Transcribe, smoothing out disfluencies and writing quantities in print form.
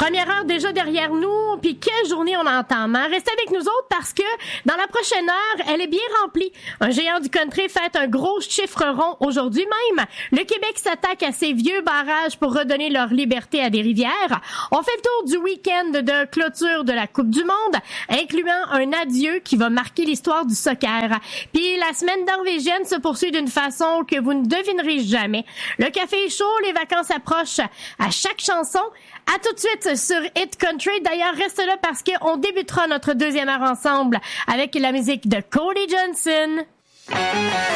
Première heure déjà derrière nous, puis quelle journée on entame, hein? Restez avec nous autres parce que dans la prochaine heure, elle est bien remplie. Un géant du country fête un gros chiffre rond aujourd'hui même. Le Québec s'attaque à ses vieux barrages pour redonner leur liberté à des rivières. On fait le tour du week-end de clôture de la Coupe du Monde, incluant un adieu qui va marquer l'histoire du soccer. Puis la semaine norvégienne se poursuit d'une façon que vous ne devinerez jamais. Le café est chaud, les vacances approchent à chaque chanson. À tout de suite sur Hit Country. D'ailleurs, reste là parce qu'on débutera notre deuxième heure ensemble avec la musique de Cody Johnson.